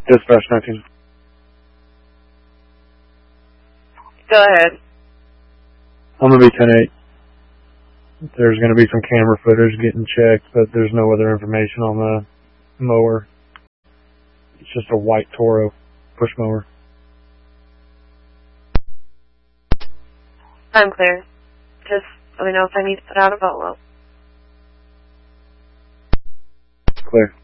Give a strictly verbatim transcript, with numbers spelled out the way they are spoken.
Dispatch nineteen. Go ahead. I'm going to be ten eight. There's going to be some camera footage getting checked, but there's no other information on the mower. It's just a white Toro push mower. I'm clear. Just let me know if I need to put out a bolo. Clear.